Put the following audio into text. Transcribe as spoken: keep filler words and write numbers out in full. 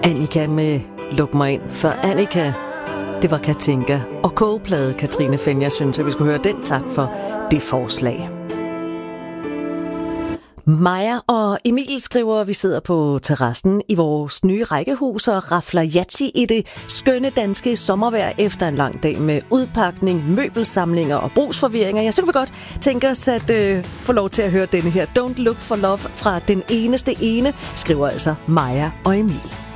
Annika med Luk mig ind. Før Annika, det var Katinka og kogeplade Katrine Fenn. Jeg synes, at vi skulle høre den. Tak for det forslag. Maja og Emil skriver, at vi sidder på terrassen i vores nye rækkehus og rafler yatzy i det skønne danske sommervejr efter en lang dag med udpakning, møbelsamlinger og brugsforvirringer. Jeg synes, vi godt tænker os at øh, få lov til at høre denne her Don't Look for Love fra Den Eneste Ene, skriver altså Maja og Emil.